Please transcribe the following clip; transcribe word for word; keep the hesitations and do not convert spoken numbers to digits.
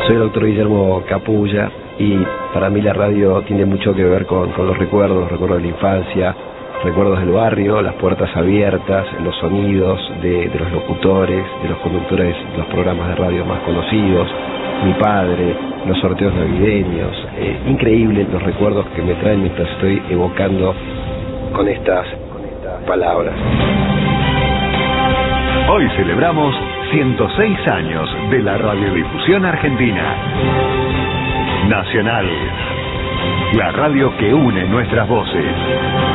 Soy el doctor Guillermo Capulla y para mí la radio tiene mucho que ver con, con los recuerdos, recuerdos de la infancia, recuerdos del barrio, las puertas abiertas, los sonidos de, de los locutores, de los conductores de los programas de radio más conocidos, mi padre, los sorteos navideños. Eh, increíble los recuerdos que me traen mientras estoy evocando con estas, con estas palabras. Hoy celebramos ciento seis años de la radiodifusión argentina. Nacional, la radio que une nuestras voces.